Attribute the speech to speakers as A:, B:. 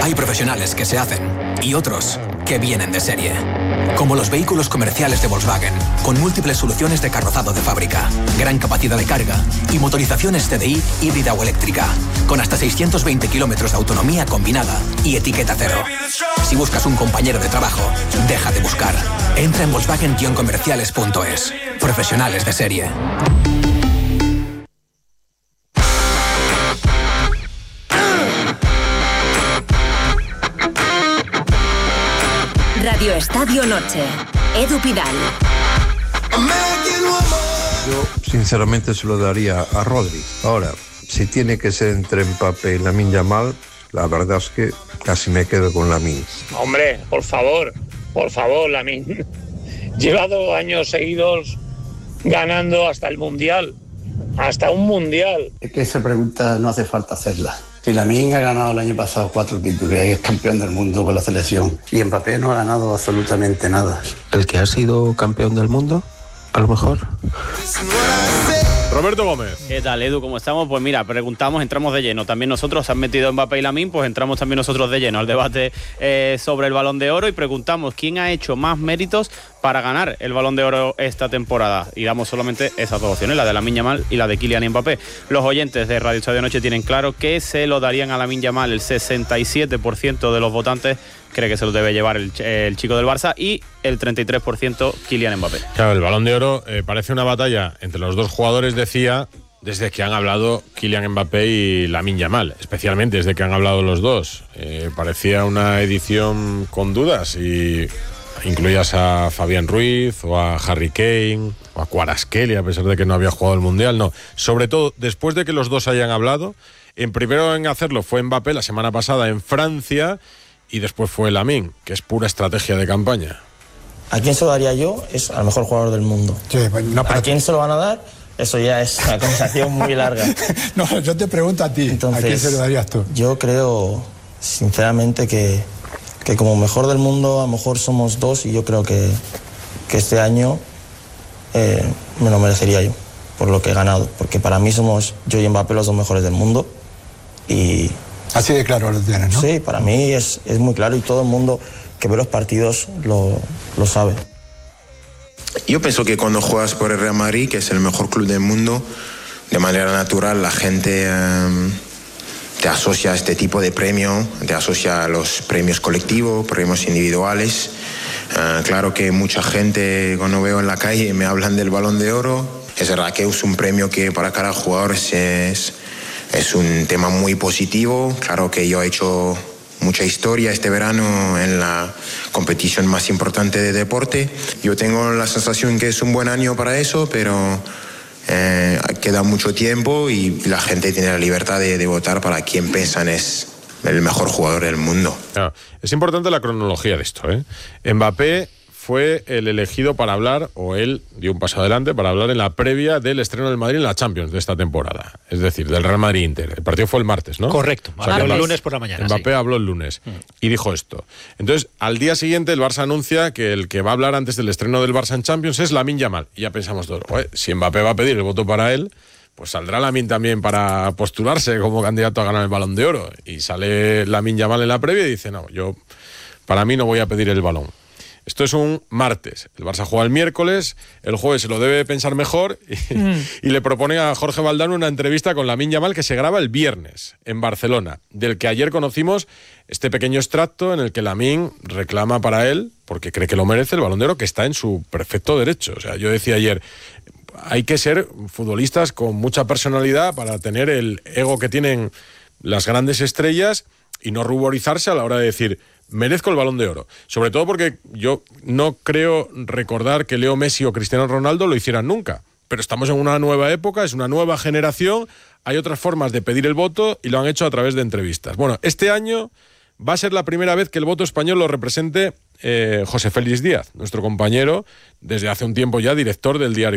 A: Hay profesionales que se hacen y otros que vienen de serie. Como los vehículos comerciales de Volkswagen, con múltiples soluciones de carrozado de fábrica, gran capacidad de carga y motorizaciones TDI híbrida o eléctrica, con hasta 620 kilómetros de autonomía combinada y etiqueta cero. Si buscas un compañero de trabajo, deja de buscar. Entra en Volkswagen-comerciales.es. Profesionales de serie.
B: Radio Estadio Noche. Edu Pidal.
C: Yo sinceramente se lo daría a Rodri. Ahora, si tiene que ser entre Mbappé y Lamine Yamal, la verdad es que casi me quedo con Lamine.
D: Hombre, por favor, Lamine. Lleva 2 años seguidos ganando hasta el Mundial. Hasta un Mundial.
E: Es que esa pregunta no hace falta hacerla. Si Lamine ha ganado el año pasado 4 títulos y es campeón del mundo con la selección, y Mbappé no ha ganado absolutamente nada.
F: ¿El que ha sido campeón del mundo? A lo mejor.
G: Roberto Gómez.
H: ¿Qué tal, Edu? ¿Cómo estamos? Pues mira, preguntamos, entramos de lleno. También nosotros, se han metido Mbappé y Lamine, pues entramos también nosotros de lleno al debate sobre el Balón de Oro y preguntamos quién ha hecho más méritos para ganar el Balón de Oro esta temporada. Y damos solamente esas 2 opciones, la de Lamine Yamal y la de Kylian Mbappé. Los oyentes de Radio Estadio Noche tienen claro que se lo darían a Lamine Yamal. El 67% de los votantes cree que se lo debe llevar el chico del Barça y el 33% Kylian Mbappé.
G: Claro, el Balón de Oro parece una batalla entre los dos jugadores, decía, desde que han hablado Kylian Mbappé y Lamine Yamal, especialmente desde que han hablado los dos. Parecía una edición con dudas y incluías a Fabián Ruiz o a Harry Kane o a Kvaratskhelia, a pesar de que no había jugado el Mundial. No, sobre todo después de que los dos hayan hablado, primero en hacerlo fue Mbappé la semana pasada en Francia y después fue Lamine, que es pura estrategia de campaña.
I: ¿A quién se lo daría yo? Es al mejor jugador del mundo.
J: Sí, pues no,
I: ¿A quién se lo van a dar? Eso ya es una conversación muy larga.
J: No, yo te pregunto a ti.
I: Entonces,
J: ¿a quién se lo darías tú?
I: Yo creo, sinceramente, que como mejor del mundo a lo mejor somos 2 y yo creo que este año me lo merecería yo por lo que he ganado. Porque para mí somos yo y Mbappé los 2 mejores del mundo y...
J: Así de claro lo tienes, ¿no?
I: Sí, para mí es muy claro y todo el mundo que ve los partidos lo sabe.
K: Yo pienso que cuando juegas por el Real Madrid, que es el mejor club del mundo, de manera natural la gente te asocia a este tipo de premio, te asocia a los premios colectivos, premios individuales. Claro que mucha gente cuando veo en la calle me hablan del Balón de Oro. Es verdad que es un premio que para cada jugador es un tema muy positivo. Claro que yo he hecho mucha historia este verano en la competición más importante de deporte. Yo tengo la sensación que es un buen año para eso, pero queda mucho tiempo y la gente tiene la libertad de votar para quien piensan es el mejor jugador del mundo.
G: Claro, es importante la cronología de esto, Mbappé fue el elegido para hablar, o él dio un paso adelante para hablar en la previa del estreno del Madrid en la Champions de esta temporada. Es decir, del Real Madrid-Inter. El partido fue el martes, ¿no?
L: Correcto.
G: O sea,
L: habló el lunes por la mañana.
G: Mbappé habló el lunes y dijo esto. Entonces, al día siguiente el Barça anuncia que el que va a hablar antes del estreno del Barça en Champions es Lamine Yamal. Y ya pensamos todos, si Mbappé va a pedir el voto para él, pues saldrá Lamine también para postularse como candidato a ganar el Balón de Oro. Y sale Lamine Yamal en la previa y dice, no, yo para mí no voy a pedir el balón. Esto es un martes, el Barça juega el miércoles, el jueves se lo debe pensar mejor y le propone a Jorge Valdano una entrevista con Lamine Yamal que se graba el viernes en Barcelona, del que ayer conocimos este pequeño extracto en el que Lamine reclama para él, porque cree que lo merece, el Balón de Oro, que está en su perfecto derecho. O sea, yo decía ayer, hay que ser futbolistas con mucha personalidad para tener el ego que tienen las grandes estrellas y no ruborizarse a la hora de decir merezco el Balón de Oro, sobre todo porque yo no creo recordar que Leo Messi o Cristiano Ronaldo lo hicieran nunca, pero estamos en una nueva época, es una nueva generación, hay otras formas de pedir el voto y lo han hecho a través de entrevistas. Bueno, este año va a ser la primera vez que el voto español lo represente José Félix Díaz, nuestro compañero, desde hace un tiempo ya director del diario